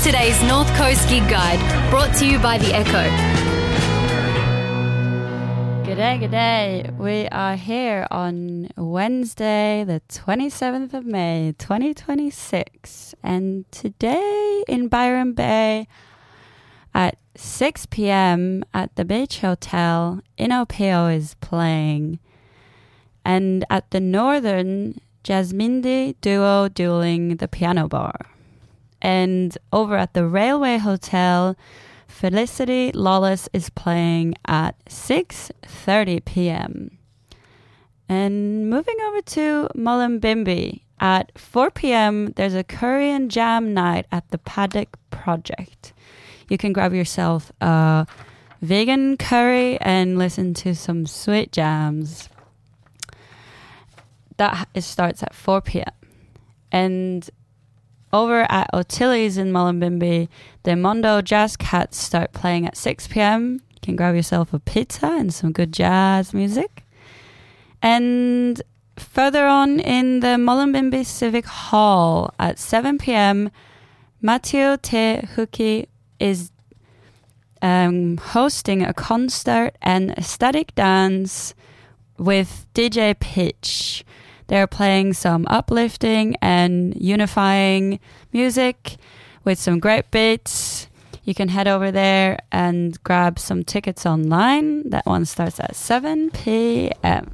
today's North Coast Gig Guide, brought to you by The Echo. G'day. We are here on Wednesday, the 27th of May, 2026. And today in Byron Bay at 6 p.m. at the Beach Hotel, Inopio is playing. And at the Northern, Jasmindi Duo dueling the piano bar. And over at the Railway Hotel, Felicity Lawless is playing at 6:30 p.m. And moving over to Mullumbimby, at 4 p.m. there's a Korean jam night at the Paddock Project. You can grab yourself a vegan curry and listen to some sweet jams. It starts at 4 p.m. And over at Otillie's in Mullumbimby, the Mondo Jazz Cats start playing at 6 p.m. You can grab yourself a pizza and some good jazz music. And further on in the Mullumbimby Civic Hall at 7 p.m., Matteo Te Huki is hosting a concert and ecstatic dance with DJ Pitch. They're playing some uplifting and unifying music with some great beats. You can head over there and grab some tickets online. That one starts at 7 p.m.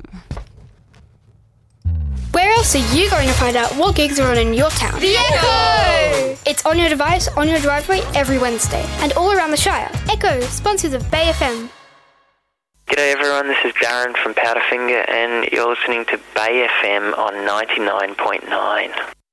Where else are you going to find out what gigs are on in your town? The Echo! It's on your device, on your driveway, every Wednesday. And all around the Shire. Echo, sponsors of Bay FM. G'day everyone, this is Darren from Powderfinger and you're listening to Bay FM on 99.9.